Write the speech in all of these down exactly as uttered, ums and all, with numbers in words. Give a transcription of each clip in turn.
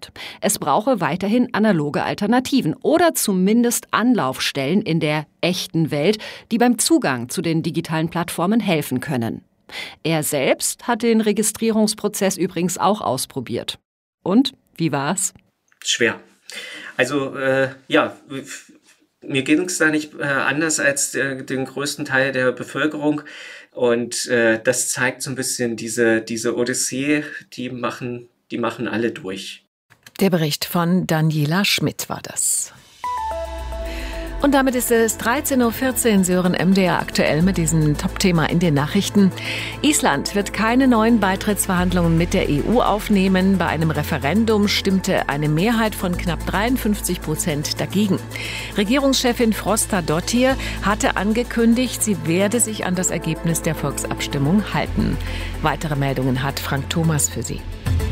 wird. Es brauche weiterhin analoge Alternativen oder zumindest Anlaufstellen in der echten Welt, die beim Zugang zu den digitalen Plattformen helfen können. Er selbst hat den Registrierungsprozess übrigens auch ausprobiert. Und, wie war's? Schwer. Also, äh, ja, mir ging es da nicht äh, anders als äh, den größten Teil der Bevölkerung. Und äh, das zeigt so ein bisschen diese, diese Odyssee, die machen, die machen alle durch. Der Bericht von Daniela Schmidt war das. Und damit ist es dreizehn Uhr vierzehn. Sie hören M D R aktuell mit diesem Top-Thema in den Nachrichten. Island wird keine neuen Beitrittsverhandlungen mit der E U aufnehmen. Bei einem Referendum stimmte eine Mehrheit von knapp dreiundfünfzig Prozent dagegen. Regierungschefin Frostadóttir hatte angekündigt, sie werde sich an das Ergebnis der Volksabstimmung halten. Weitere Meldungen hat Frank Thomas für Sie.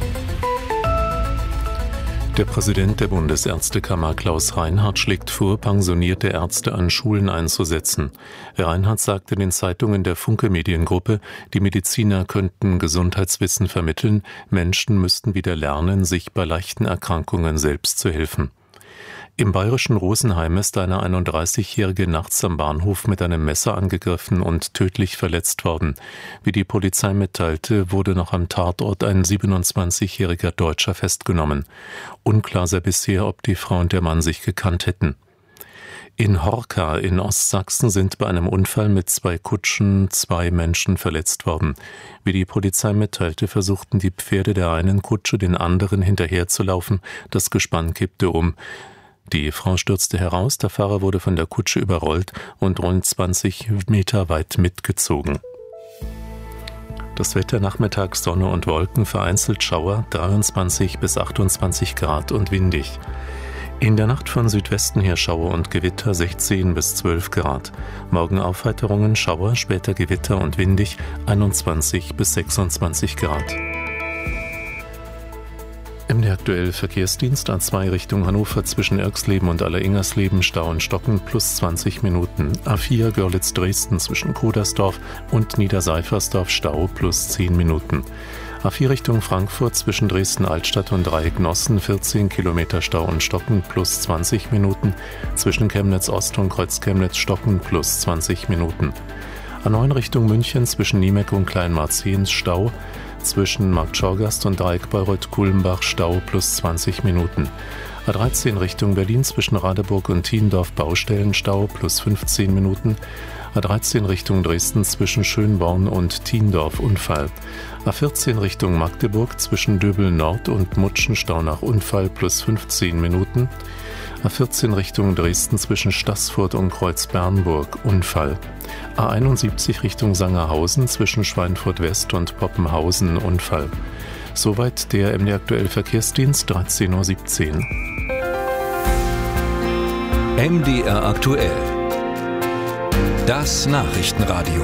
Der Präsident der Bundesärztekammer Klaus Reinhardt schlägt vor, pensionierte Ärzte an Schulen einzusetzen. Reinhardt sagte den Zeitungen der Funke Mediengruppe, die Mediziner könnten Gesundheitswissen vermitteln, Menschen müssten wieder lernen, sich bei leichten Erkrankungen selbst zu helfen. Im bayerischen Rosenheim ist eine einunddreißigjährige nachts am Bahnhof mit einem Messer angegriffen und tödlich verletzt worden. Wie die Polizei mitteilte, wurde noch am Tatort ein siebenundzwanzigjähriger Deutscher festgenommen. Unklar sei bisher, ob die Frau und der Mann sich gekannt hätten. In Horka in Ostsachsen sind bei einem Unfall mit zwei Kutschen zwei Menschen verletzt worden. Wie die Polizei mitteilte, versuchten die Pferde der einen Kutsche den anderen hinterherzulaufen. Das Gespann kippte um. Die Frau stürzte heraus, der Fahrer wurde von der Kutsche überrollt und rund zwanzig Meter weit mitgezogen. Das Wetter: nachmittags Sonne und Wolken, vereinzelt Schauer, dreiundzwanzig bis achtundzwanzig Grad und windig. In der Nacht von Südwesten her Schauer und Gewitter, sechzehn bis zwölf Grad. Morgen Aufheiterungen, Schauer, später Gewitter und windig, einundzwanzig bis sechsundzwanzig Grad. M D R aktuell Verkehrsdienst: A zwei Richtung Hannover zwischen Erxleben und Alleringhersleben Stau und Stocken plus zwanzig Minuten. A vier Görlitz-Dresden zwischen Kodersdorf und Niederseifersdorf Stau plus zehn Minuten. A vier Richtung Frankfurt zwischen Dresden-Altstadt und Dreiecknossen vierzehn Kilometer Stau und Stocken plus zwanzig Minuten. Zwischen Chemnitz-Ost und Kreuz-Chemnitz-Stocken plus zwanzig Minuten. A neun Richtung München zwischen Niemeck und Kleinmarzens Stau. Zwischen Marktschorgast und Dreieck Bayreuth-Kulmbach Stau plus zwanzig Minuten. A dreizehn Richtung Berlin zwischen Radeburg und Thiendorf Baustellenstau plus fünfzehn Minuten. A dreizehn Richtung Dresden zwischen Schönborn und Thiendorf Unfall. A vierzehn Richtung Magdeburg zwischen Döbel Nord und Mutschen Stau nach Unfall plus fünfzehn Minuten. A vierzehn Richtung Dresden zwischen Staßfurt und Kreuz-Bernburg Unfall. A einundsiebzig Richtung Sangerhausen zwischen Schweinfurt West und Poppenhausen Unfall. Soweit der M D R aktuell Verkehrsdienst, dreizehn Uhr siebzehn. M D R aktuell. Das Nachrichtenradio.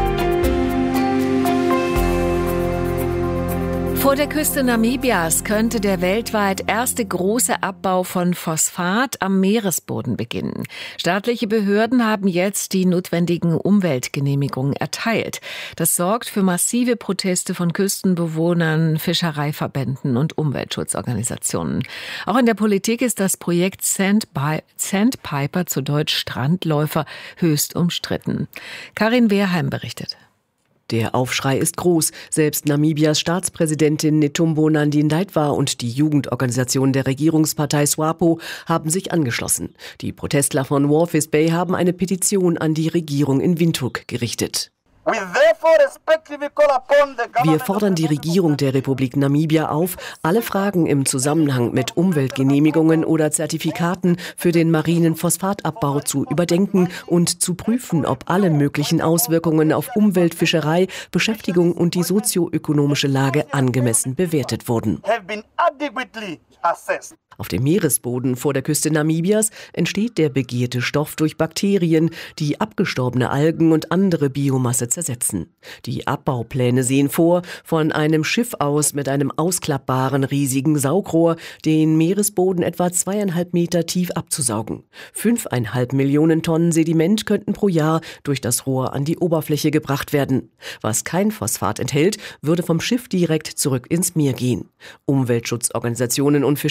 Vor der Küste Namibias könnte der weltweit erste große Abbau von Phosphat am Meeresboden beginnen. Staatliche Behörden haben jetzt die notwendigen Umweltgenehmigungen erteilt. Das sorgt für massive Proteste von Küstenbewohnern, Fischereiverbänden und Umweltschutzorganisationen. Auch in der Politik ist das Projekt Sandpi- Sandpiper, zu Deutsch Strandläufer, höchst umstritten. Karin Wehrheim berichtet. Der Aufschrei ist groß. Selbst Namibias Staatspräsidentin Netumbo Nandi-Ndaitwah und die Jugendorganisation der Regierungspartei SWAPO haben sich angeschlossen. Die Protestler von Walvis Bay haben eine Petition an die Regierung in Windhoek gerichtet. Wir fordern die Regierung der Republik Namibia auf, alle Fragen im Zusammenhang mit Umweltgenehmigungen oder Zertifikaten für den marinen Phosphatabbau zu überdenken und zu prüfen, ob alle möglichen Auswirkungen auf Umwelt, Fischerei, Beschäftigung und die sozioökonomische Lage angemessen bewertet wurden. Auf dem Meeresboden vor der Küste Namibias entsteht der begehrte Stoff durch Bakterien, die abgestorbene Algen und andere Biomasse zersetzen. Die Abbaupläne sehen vor, von einem Schiff aus mit einem ausklappbaren riesigen Saugrohr den Meeresboden etwa zweieinhalb Meter tief abzusaugen. Fünfeinhalb Millionen Tonnen Sediment könnten pro Jahr durch das Rohr an die Oberfläche gebracht werden. Was kein Phosphat enthält, würde vom Schiff direkt zurück ins Meer gehen. Umweltschutzorganisationen und